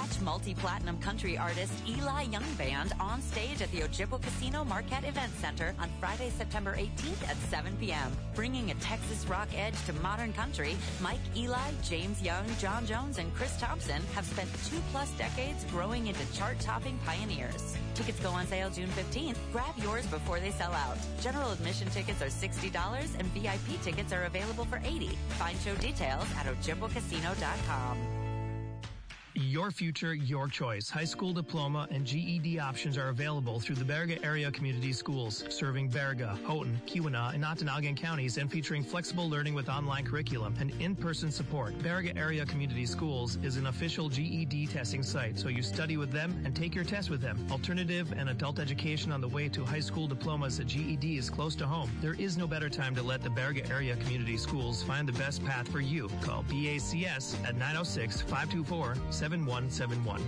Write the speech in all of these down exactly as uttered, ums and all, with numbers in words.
Catch multi-platinum country artist Eli Young Band on stage at the Ojibwa Casino Marquette Event Center on Friday, September eighteenth at seven p.m. Bringing a Texas rock edge to modern country, Mike Eli, James Young, John Jones, and Chris Thompson have spent two-plus decades growing into chart-topping pioneers. Tickets go on sale June fifteenth. Grab yours before they sell out. General admission tickets are sixty dollars and V I P tickets are available for eighty dollars. Find show details at ojibwa casino dot com. Your future, your choice. High school diploma and G E D options are available through the Baraga Area Community Schools, serving Baraga, Houghton, Keweenaw, and Ontonagon counties, and featuring flexible learning with online curriculum and in-person support. Baraga Area Community Schools is an official G E D testing site, so you study with them and take your test with them. Alternative and adult education on the way to high school diplomas at G E D is close to home. There is no better time to let the Baraga Area Community Schools find the best path for you. Call B A C S at nine oh six, five two four, seven one seven one.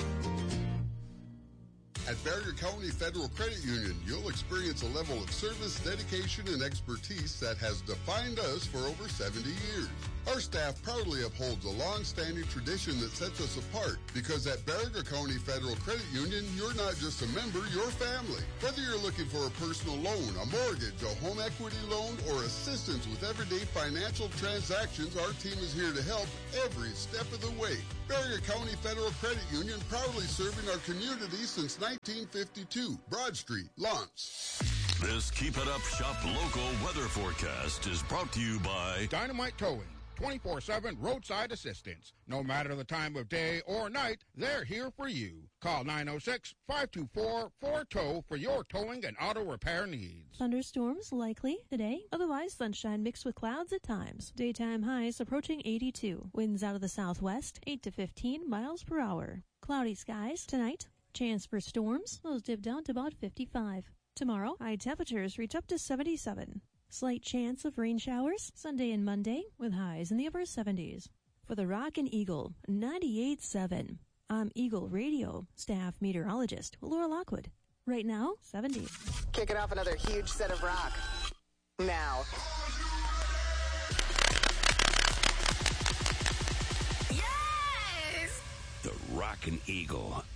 At Baraga County Federal Credit Union, you'll experience a level of service, dedication, and expertise that has defined us for over seventy years. Our staff proudly upholds a long-standing tradition that sets us apart, because at Baraga County Federal Credit Union, you're not just a member, you're family. Whether you're looking for a personal loan, a mortgage, a home equity loan, or assistance with everyday financial transactions, our team is here to help every step of the way. Baraga County Federal Credit Union, proudly serving our community since nineteen fifty-two. Broad Street, Lawrence. This Keep It Up Shop local weather forecast is brought to you by Dynamite Towing. twenty-four seven roadside assistance. No matter the time of day or night, they're here for you. Call nine oh six, five two four, four tow for your towing and auto repair needs. Thunderstorms likely today. Otherwise, sunshine mixed with clouds at times. Daytime highs approaching eighty-two. Winds out of the southwest, eight to fifteen miles per hour. Cloudy skies tonight. Chance for storms. Those dip down to about fifty-five. Tomorrow, high temperatures reach up to seventy-seven. Slight chance of rain showers Sunday and Monday with highs in the upper seventies. For the Rock and Eagle, ninety-eight point seven. I'm Eagle Radio staff meteorologist Laura Lockwood. Right now, seventy. Kicking off another huge set of rock. Now. The Rock and Eagle